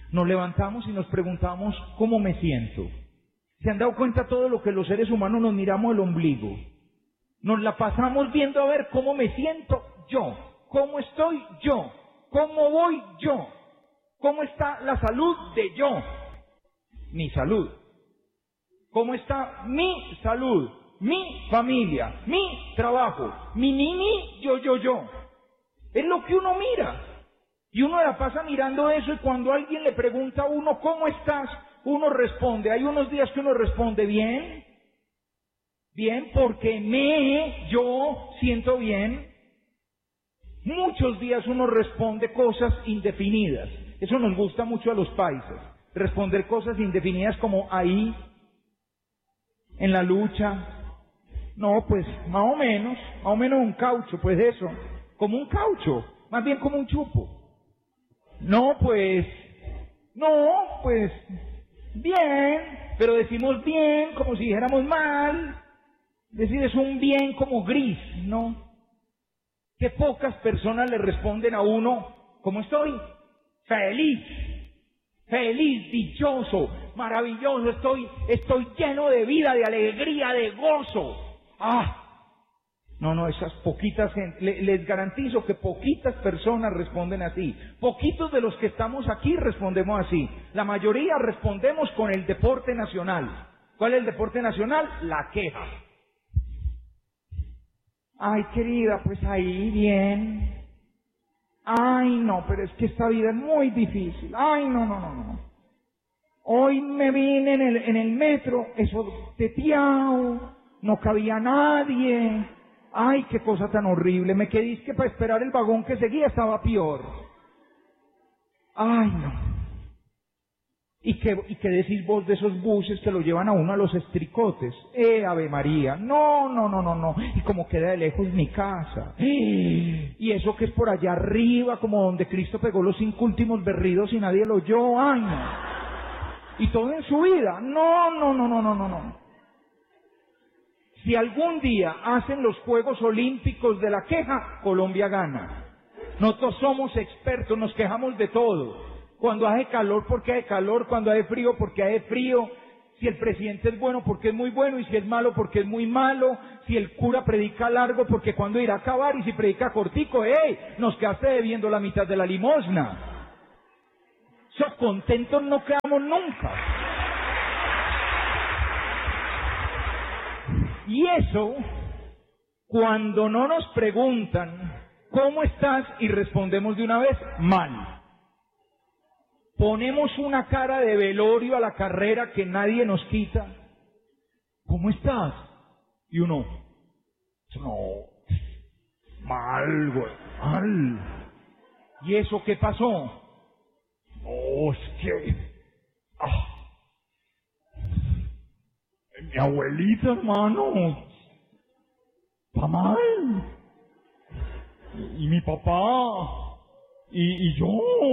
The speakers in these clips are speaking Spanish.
Nos levantamos y nos preguntamos ¿cómo me siento? ¿Se han dado cuenta todo lo que los seres humanos nos miramos el ombligo? Nos la pasamos viendo a ver cómo me siento yo, cómo estoy yo, cómo voy yo, cómo está la salud de yo, mi salud, cómo está mi salud, mi familia, mi trabajo, mi, yo. Es lo que uno mira. Y uno la pasa mirando eso y cuando alguien le pregunta a uno ¿cómo estás? Uno responde. Hay unos días que uno responde bien, porque yo siento bien. Muchos días uno responde cosas indefinidas. Eso nos gusta mucho a los paisas. Responder cosas indefinidas como ahí, en la lucha. No, pues más o menos un caucho, pues eso. Como un caucho, más bien como un chupo. No, pues bien, pero decimos bien como si dijéramos mal. Es decir, es un bien como gris, ¿no? Que pocas personas le responden a uno, ¿cómo estoy? Feliz, dichoso, maravilloso, estoy lleno de vida, de alegría, de gozo. No, esas poquitas gente, les garantizo que poquitas personas responden así. Poquitos de los que estamos aquí respondemos así. La mayoría respondemos con el deporte nacional. ¿Cuál es el deporte nacional? La queja. Ay, querida, pues ahí bien. Ay, no, pero es que esta vida es muy difícil. Ay, no. Hoy me vine en el metro, eso teteado, no cabía nadie. Ay, qué cosa tan horrible. Me quedé que para esperar el vagón que seguía estaba peor. Ay, no. ¿Y qué decís vos de esos buses que lo llevan a uno a los estricotes? Ave María. No. Y como queda de lejos mi casa. Y eso que es por allá arriba, como donde Cristo pegó los 5 últimos berridos y nadie lo oyó. Ay, no. Y todo en su vida. No. Si algún día hacen los Juegos Olímpicos de la queja, Colombia gana. Nosotros somos expertos, nos quejamos de todo. Cuando hace calor, porque hace calor. Cuando hace frío, porque hace frío. Si el presidente es bueno, porque es muy bueno. Y si es malo, porque es muy malo. Si el cura predica largo, porque cuando irá a acabar. Y si predica cortico, nos quedaste debiendo la mitad de la limosna. Contentos no quedamos nunca. Y eso, cuando no nos preguntan ¿cómo estás? Y respondemos de una vez mal. Ponemos una cara de velorio a la carrera que nadie nos quita. ¿Cómo estás? Y uno, no, mal, güey, mal. ¿Y eso qué pasó? No, es que... mi abuelita, hermano, está mal. Y mi papá, y yo,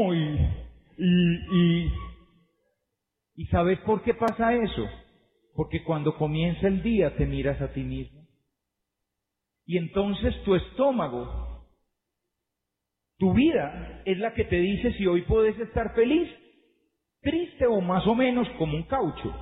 ¿Y sabes por qué pasa eso? Porque cuando comienza el día te miras a ti mismo. Y entonces tu estómago, tu vida, es la que te dice si hoy puedes estar feliz, triste o más o menos como un caucho.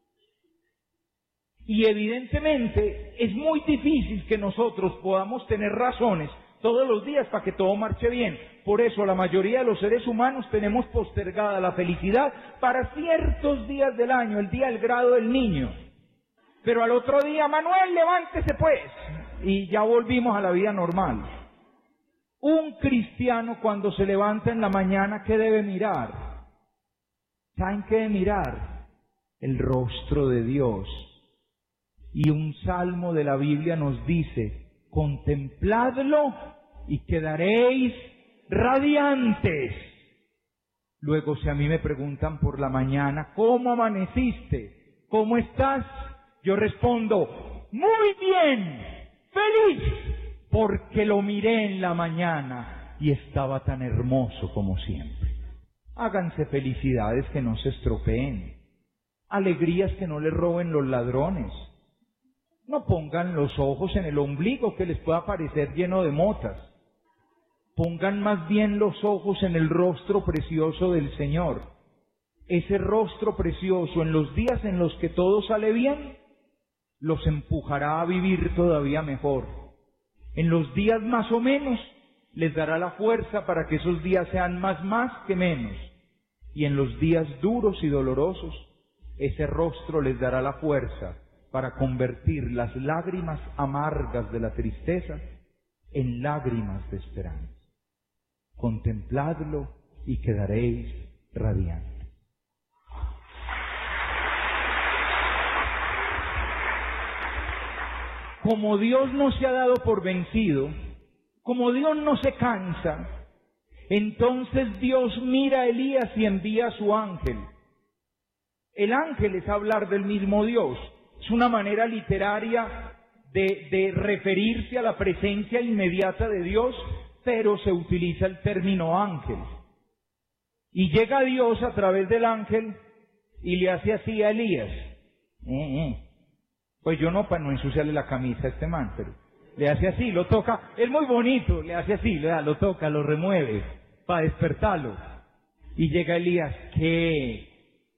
Y evidentemente es muy difícil que nosotros podamos tener razones todos los días para que todo marche bien. Por eso la mayoría de los seres humanos tenemos postergada la felicidad para ciertos días del año, el día del grado del niño. Pero al otro día, Manuel, levántese pues. Y ya volvimos a la vida normal. Un cristiano cuando se levanta en la mañana, ¿qué debe mirar? ¿Saben qué debe mirar? El rostro de Dios. Y un salmo de la Biblia nos dice, contempladlo y quedaréis radiantes. Luego, si a mí me preguntan por la mañana, ¿cómo amaneciste? ¿Cómo estás? Yo respondo, muy bien, feliz, porque lo miré en la mañana y estaba tan hermoso como siempre. Háganse felicidades que no se estropeen, alegrías que no les roben los ladrones. No pongan los ojos en el ombligo que les pueda parecer lleno de motas. Pongan más bien los ojos en el rostro precioso del Señor. ese rostro precioso en los días en los que todo sale bien, los empujará a vivir todavía mejor. En los días más o menos, les dará la fuerza para que esos días sean más que menos. Y en los días duros y dolorosos, ese rostro les dará la fuerza para convertir las lágrimas amargas de la tristeza en lágrimas de esperanza. Contempladlo y quedaréis radiantes. Como Dios no se ha dado por vencido, como Dios no se cansa, entonces Dios mira a Elías y envía a su ángel. El ángel es hablar del mismo Dios. Es una manera literaria de referirse a la presencia inmediata de Dios, pero se utiliza el término ángel. Y llega Dios a través del ángel y le hace así a Elías. Pues yo no, para no ensuciarle la camisa a este man, pero le hace así, lo toca, es muy bonito, le hace así, lo toca, lo remueve, para despertarlo. Y llega Elías, ¿qué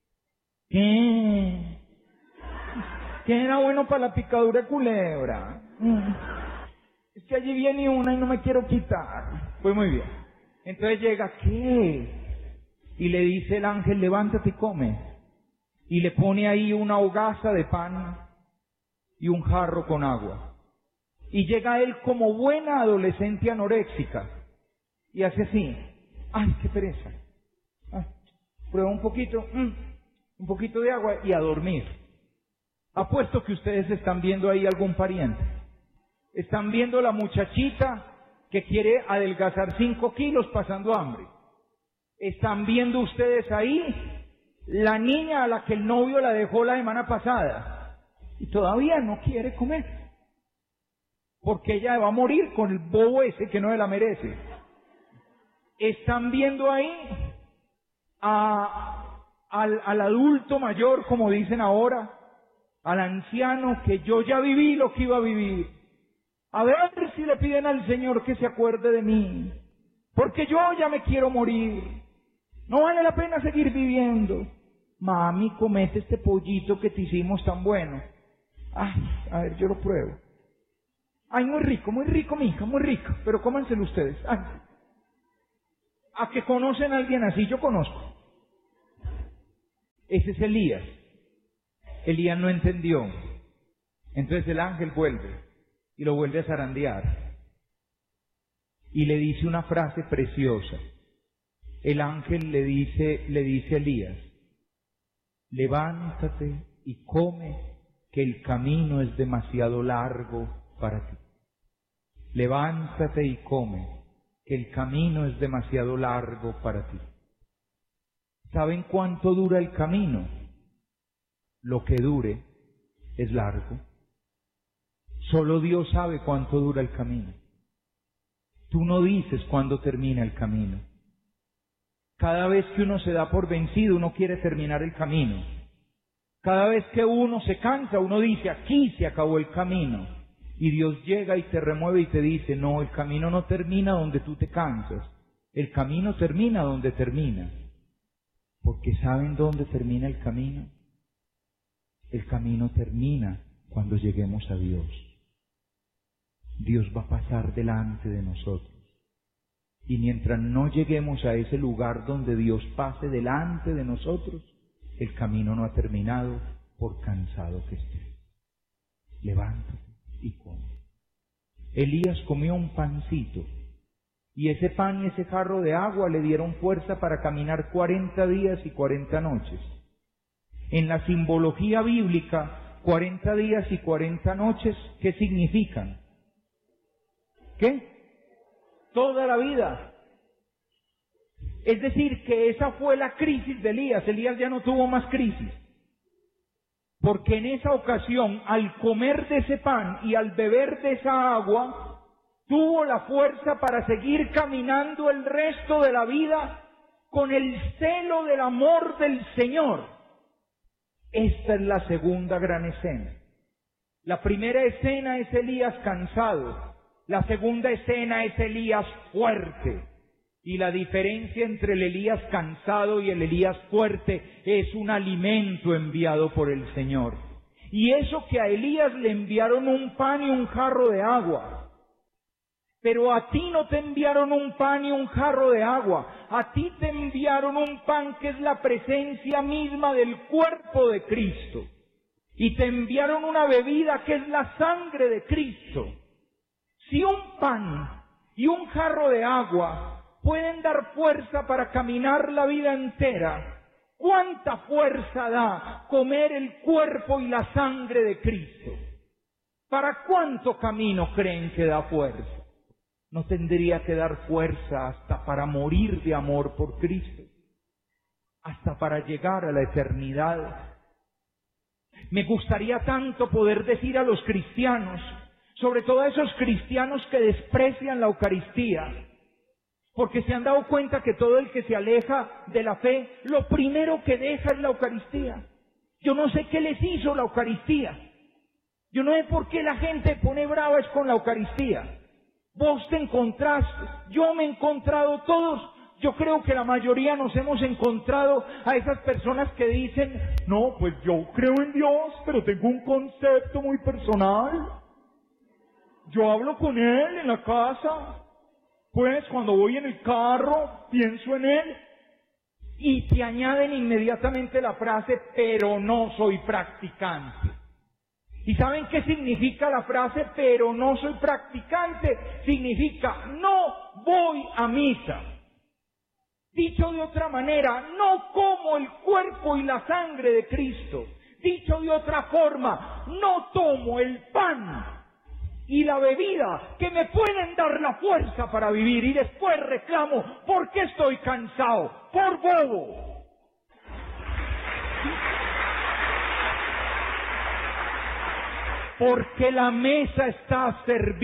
era bueno para la picadura de culebra? Es que allí viene una y no me quiero quitar. Pues muy bien. Entonces llega, ¿qué? Y le dice el ángel, levántate y come. Y le pone ahí una hogaza de pan y un jarro con agua. Y llega él como buena adolescente anoréxica. Y hace así, ¡ay, qué pereza! Ay, prueba un poquito de agua y a dormir. Apuesto que ustedes están viendo ahí algún pariente. Están viendo la muchachita que quiere adelgazar 5 kilos pasando hambre. Están viendo ustedes ahí la niña a la que el novio la dejó la semana pasada y todavía no quiere comer, porque ella va a morir con el bobo ese que no se la merece. Están viendo ahí al adulto mayor, como dicen ahora, al anciano, que yo ya viví lo que iba a vivir. A ver si le piden al Señor que se acuerde de mí, porque yo ya me quiero morir. No vale la pena seguir viviendo. Mami, comete este pollito que te hicimos tan bueno. Ay, a ver, yo lo pruebo. Ay, muy rico, mija, muy rico. Pero cómanselo ustedes. Ay. ¿A que conocen a alguien así? Yo conozco. Ese es Elías. Elías no entendió. Entonces el ángel vuelve y lo vuelve a zarandear. Y le dice una frase preciosa. El ángel le dice a Elías, levántate y come, que el camino es demasiado largo para ti. Levántate y come, que el camino es demasiado largo para ti. ¿Saben cuánto dura el camino? Lo que dure es largo. Solo Dios sabe cuánto dura el camino. Tú no dices cuándo termina el camino. Cada vez que uno se da por vencido, uno quiere terminar el camino. Cada vez que uno se cansa, uno dice, aquí se acabó el camino. Y Dios llega y te remueve y te dice, no, el camino no termina donde tú te cansas. El camino termina donde termina. Porque ¿saben dónde termina el camino? El camino termina cuando lleguemos a Dios. Dios va a pasar delante de nosotros. Y mientras no lleguemos a ese lugar donde Dios pase delante de nosotros, el camino no ha terminado, por cansado que estés. Levántate y come. Elías comió un pancito, y ese pan y ese jarro de agua le dieron fuerza para caminar 40 días y 40 noches. En la simbología bíblica, 40 días y 40 noches, ¿qué significan? ¿Qué? Toda la vida. Es decir, que esa fue la crisis de Elías. Elías ya no tuvo más crisis. Porque en esa ocasión, al comer de ese pan y al beber de esa agua, tuvo la fuerza para seguir caminando el resto de la vida con el celo del amor del Señor. Esta es la segunda gran escena. La primera escena es Elías cansado. La segunda escena es Elías fuerte. Y la diferencia entre el Elías cansado y el Elías fuerte es un alimento enviado por el Señor. Y eso que a Elías le enviaron un pan y un jarro de agua. Pero a ti no te enviaron un pan y un jarro de agua. A ti te enviaron un pan que es la presencia misma del cuerpo de Cristo. Y te enviaron una bebida que es la sangre de Cristo. Si un pan y un jarro de agua pueden dar fuerza para caminar la vida entera, ¿cuánta fuerza da comer el cuerpo y la sangre de Cristo? ¿Para cuánto camino creen que da fuerza? ¿No tendría que dar fuerza hasta para morir de amor por Cristo? Hasta para llegar a la eternidad. Me gustaría tanto poder decir a los cristianos, sobre todo a esos cristianos que desprecian la Eucaristía, porque se han dado cuenta que todo el que se aleja de la fe, lo primero que deja es la Eucaristía. Yo no sé qué les hizo la Eucaristía. Yo no sé por qué la gente pone brava es con la Eucaristía. Vos te encontraste, yo me he encontrado, todos. Yo creo que la mayoría nos hemos encontrado a esas personas que dicen, no, pues yo creo en Dios, pero tengo un concepto muy personal. Yo hablo con Él en la casa. Pues cuando voy en el carro, pienso en Él, y te añaden inmediatamente la frase, pero no soy practicante. ¿Y saben qué significa la frase, pero no soy practicante? Significa, no voy a misa. Dicho de otra manera, no como el cuerpo y la sangre de Cristo. Dicho de otra forma, no tomo el pan y la bebida que me pueden dar la fuerza para vivir, y después reclamo, ¿por qué estoy cansado? Por bobo. Porque la mesa está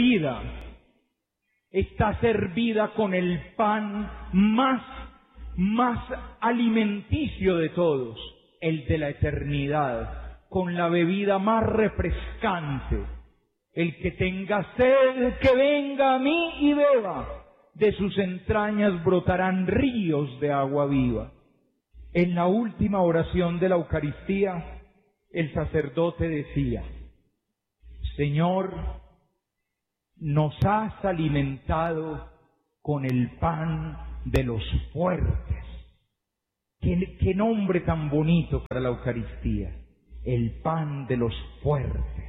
servida con el pan más alimenticio de todos, el de la eternidad, con la bebida más refrescante. El que tenga sed, que venga a mí y beba. De sus entrañas brotarán ríos de agua viva. En la última oración de la Eucaristía, el sacerdote decía, Señor, nos has alimentado con el pan de los fuertes. ¿Qué nombre tan bonito para la Eucaristía? El pan de los fuertes.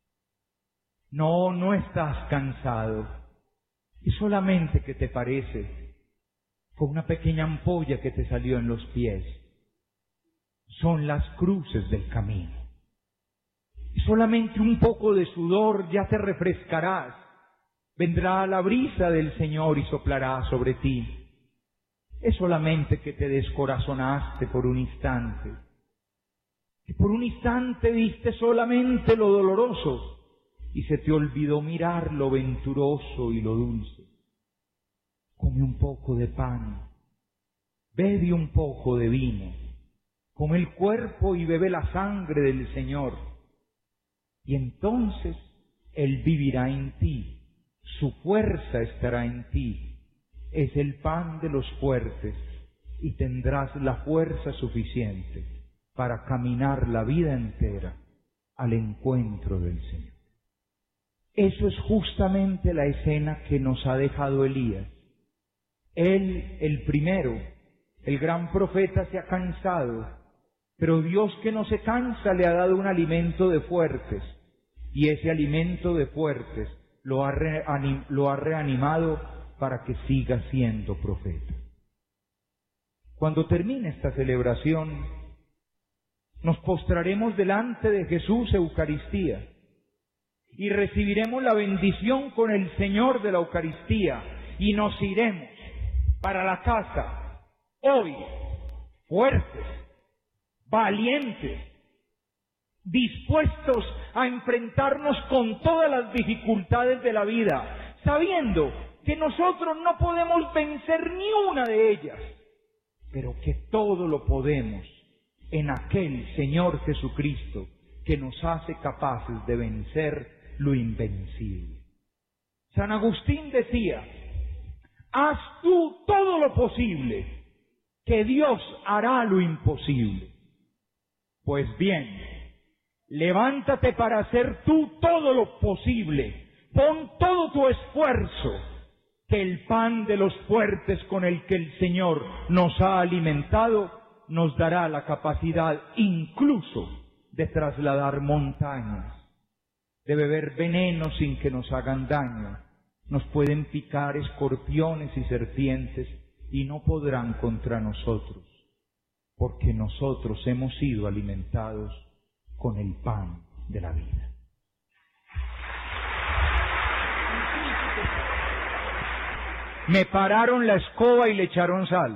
No estás cansado. Es solamente que te parece. Fue una pequeña ampolla que te salió en los pies. Son las cruces del camino. Solamente un poco de sudor ya te refrescarás. Vendrá la brisa del Señor y soplará sobre ti. Es solamente que te descorazonaste por un instante. Que por un instante viste solamente lo doloroso y se te olvidó mirar lo venturoso y lo dulce. Come un poco de pan, bebe un poco de vino, come el cuerpo y bebe la sangre del Señor. Y entonces Él vivirá en ti, su fuerza estará en ti. Es el pan de los fuertes y tendrás la fuerza suficiente para caminar la vida entera al encuentro del Señor. Eso es justamente la escena que nos ha dejado Elías. Él, el primero, el gran profeta, se ha cansado, pero Dios, que no se cansa, le ha dado un alimento de fuertes, y ese alimento de fuertes lo ha reanimado para que siga siendo profeta. Cuando termine esta celebración, nos postraremos delante de Jesús Eucaristía y recibiremos la bendición con el Señor de la Eucaristía y nos iremos para la casa hoy fuertes, valientes, dispuestos a enfrentarnos con todas las dificultades de la vida, sabiendo que nosotros no podemos vencer ni una de ellas, pero que todo lo podemos en aquel Señor Jesucristo que nos hace capaces de vencer lo invencible. San Agustín decía, haz tú todo lo posible, que Dios hará lo imposible. Pues bien, levántate para hacer tú todo lo posible, pon todo tu esfuerzo, que el pan de los fuertes con el que el Señor nos ha alimentado nos dará la capacidad incluso de trasladar montañas, de beber veneno sin que nos hagan daño. Nos pueden picar escorpiones y serpientes y no podrán contra nosotros, porque nosotros hemos sido alimentados con el pan de la vida. Me pararon la escoba y le echaron sal.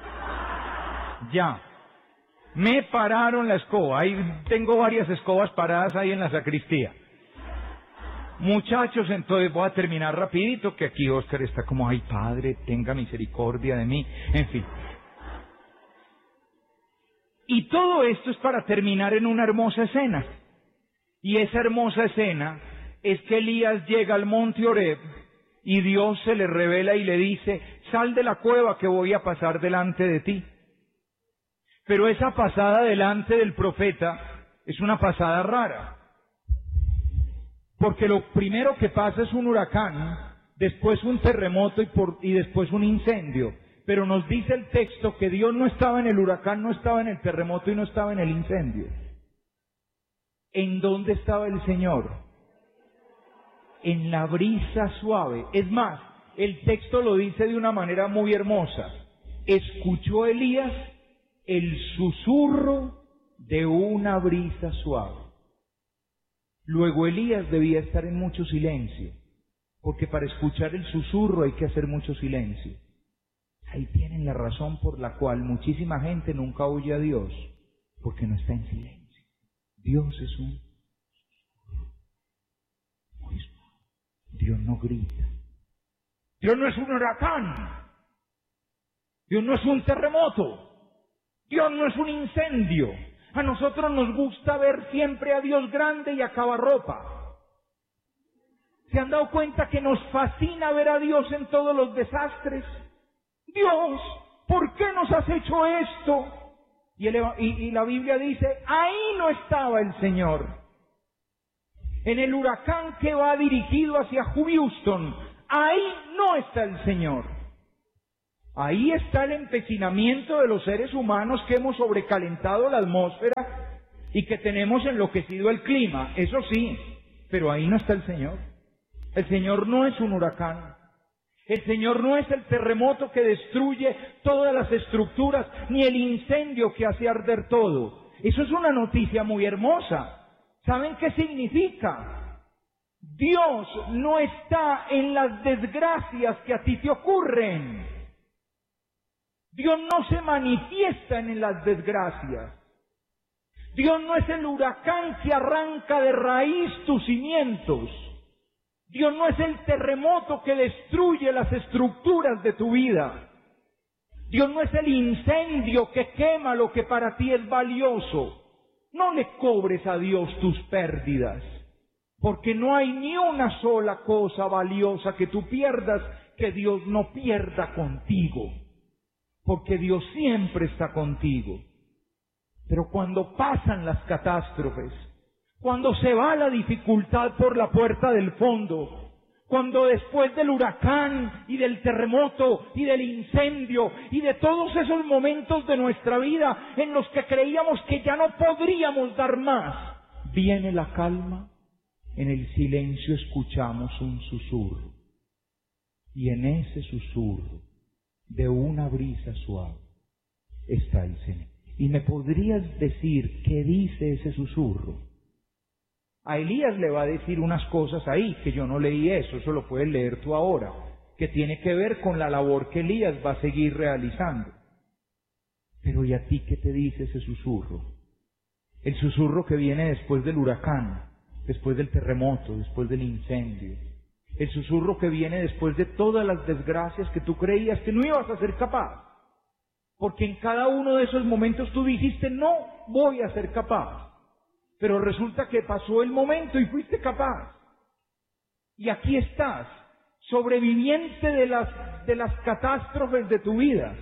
Ya. Me pararon la escoba. Ahí tengo varias escobas paradas ahí en la sacristía. Muchachos, entonces voy a terminar rapidito, que aquí Óscar está como, ay Padre, tenga misericordia de mí, en fin. Y todo esto es para terminar en una hermosa escena. Y esa hermosa escena es que Elías llega al monte Horeb y Dios se le revela y le dice, sal de la cueva que voy a pasar delante de ti. Pero esa pasada delante del profeta es una pasada rara. Porque lo primero que pasa es un huracán, después un terremoto y después un incendio. Pero nos dice el texto que Dios no estaba en el huracán, no estaba en el terremoto y no estaba en el incendio. ¿En dónde estaba el Señor? En la brisa suave. Es más, el texto lo dice de una manera muy hermosa. Escuchó Elías el susurro de una brisa suave. Luego Elías debía estar en mucho silencio, porque para escuchar el susurro hay que hacer mucho silencio. Ahí tienen la razón por la cual muchísima gente nunca oye a Dios, porque no está en silencio. Dios es un susurro. Dios no grita. Dios no es un huracán. Dios no es un terremoto. Dios no es un incendio. A nosotros nos gusta ver siempre a Dios grande y a cavarropa. ¿Se han dado cuenta que nos fascina ver a Dios en todos los desastres? Dios, ¿por qué nos has hecho esto? Y la Biblia dice, ahí no estaba el Señor. En el huracán que va dirigido hacia Houston, ahí no está el Señor. Ahí está el empecinamiento de los seres humanos que hemos sobrecalentado la atmósfera y que tenemos enloquecido el clima, eso sí, pero ahí no está el Señor. El Señor no es un huracán. El Señor no es el terremoto que destruye todas las estructuras, ni el incendio que hace arder todo. Eso es una noticia muy hermosa. ¿Saben qué significa? Dios no está en las desgracias que a ti te ocurren. Dios no se manifiesta en las desgracias. Dios no es el huracán que arranca de raíz tus cimientos. Dios no es el terremoto que destruye las estructuras de tu vida. Dios no es el incendio que quema lo que para ti es valioso. No le cobres a Dios tus pérdidas, porque no hay ni una sola cosa valiosa que tú pierdas que Dios no pierda contigo. Porque Dios siempre está contigo. Pero cuando pasan las catástrofes, cuando se va la dificultad por la puerta del fondo, cuando después del huracán y del terremoto y del incendio y de todos esos momentos de nuestra vida en los que creíamos que ya no podríamos dar más, viene la calma, en el silencio escuchamos un susurro. Y en ese susurro de una brisa suave está el Señor. ¿Y me podrías decir qué dice ese susurro? A Elías le va a decir unas cosas ahí, que yo no leí eso lo puedes leer tú ahora, que tiene que ver con la labor que Elías va a seguir realizando. Pero ¿y a ti qué te dice ese susurro? El susurro que viene después del huracán, después del terremoto, después del incendio. El susurro que viene después de todas las desgracias que tú creías que no ibas a ser capaz. Porque en cada uno de esos momentos tú dijiste, no voy a ser capaz. Pero resulta que pasó el momento y fuiste capaz. Y aquí estás, sobreviviente de las catástrofes de tu vida.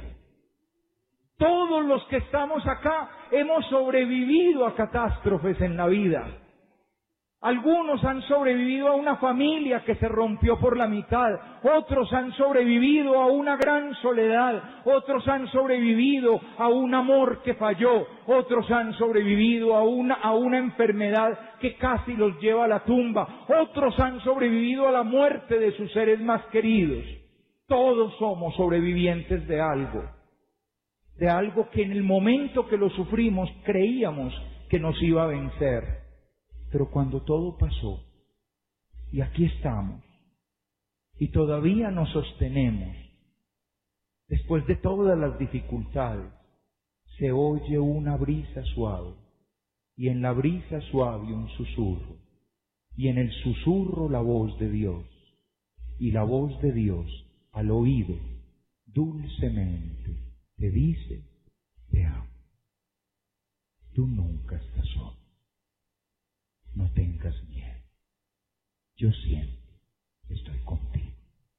Todos los que estamos acá hemos sobrevivido a catástrofes en la vida. Algunos han sobrevivido a una familia que se rompió por la mitad, otros han sobrevivido a una gran soledad, otros han sobrevivido a un amor que falló, otros han sobrevivido a una enfermedad que casi los lleva a la tumba, otros han sobrevivido a la muerte de sus seres más queridos. Todos somos sobrevivientes de algo que en el momento que lo sufrimos creíamos que nos iba a vencer. Pero cuando todo pasó, y aquí estamos, y todavía nos sostenemos, después de todas las dificultades, se oye una brisa suave, y en la brisa suave un susurro, y en el susurro la voz de Dios, y la voz de Dios al oído, dulcemente, te dice, te amo. Tú nunca estás solo. No tengas miedo. Yo siempre estoy contigo.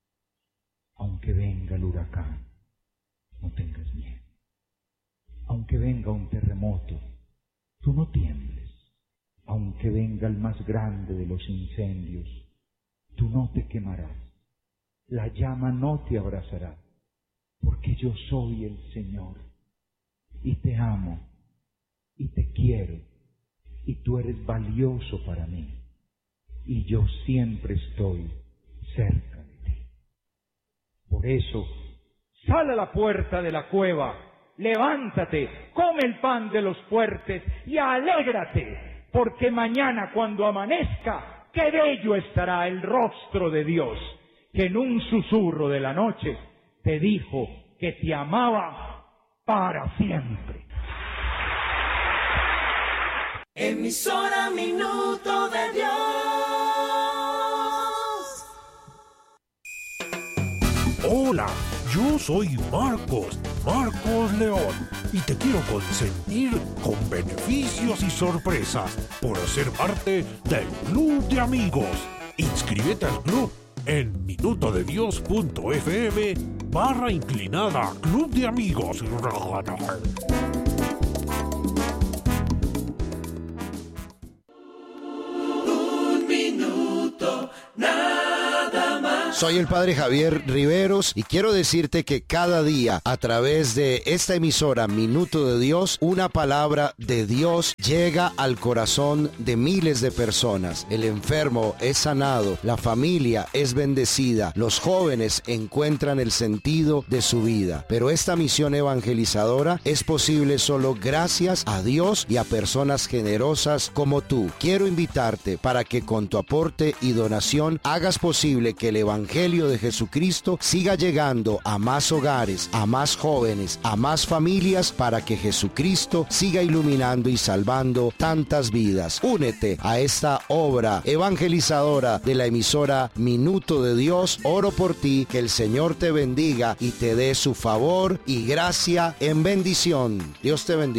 Aunque venga el huracán, no tengas miedo. Aunque venga un terremoto, tú no tiembles. Aunque venga el más grande de los incendios, tú no te quemarás. La llama no te abrazará, porque yo soy el Señor, y te amo, y te quiero, y tú eres valioso para mí, y yo siempre estoy cerca de ti. Por eso, sal a la puerta de la cueva, levántate, come el pan de los fuertes y alégrate, porque mañana cuando amanezca, qué bello estará el rostro de Dios, que en un susurro de la noche te dijo que te amaba para siempre. Emisora Minuto de Dios. Hola, yo soy Marcos León, y te quiero consentir con beneficios y sorpresas por ser parte del Club de Amigos. Inscríbete al club en minutodedios.fm/inclinada Club de Amigos. Soy el padre Javier Riveros y quiero decirte que cada día a través de esta emisora Minuto de Dios, una palabra de Dios llega al corazón de miles de personas. El enfermo es sanado, la familia es bendecida, los jóvenes encuentran el sentido de su vida. Pero esta misión evangelizadora es posible solo gracias a Dios y a personas generosas como tú. Quiero invitarte para que con tu aporte y donación hagas posible que el Evangelio de Jesucristo siga llegando a más hogares, a más jóvenes, a más familias, para que Jesucristo siga iluminando y salvando tantas vidas. Únete a esta obra evangelizadora de la emisora Minuto de Dios. Oro por ti, que el Señor te bendiga y te dé su favor y gracia en bendición. Dios te bendiga.